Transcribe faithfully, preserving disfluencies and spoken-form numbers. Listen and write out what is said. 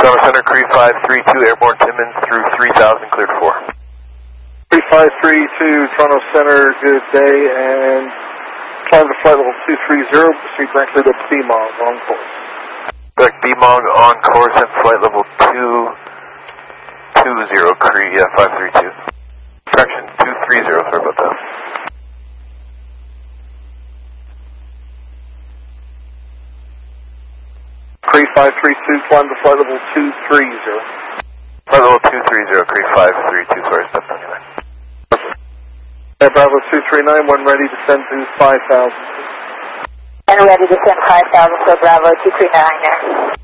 Toronto Center, Cree five three two, Airborne Timmins through three thousand, cleared four. Cree five three two, Toronto Center, good day, and climb to flight level two three zero, proceed directly to B M O G on course. Correct, B M O G on course at flight level two two zero, Cree uh, five three two. Correction, two three zero, sorry about that. Cree five three two, climb to flight level two three zero. Flight level two three zero, Cree five three two, sorry, stepped on you there. Air Bravo two three nine, when ready to send to five thousand. And ready to send five thousand, so Bravo two three nine there.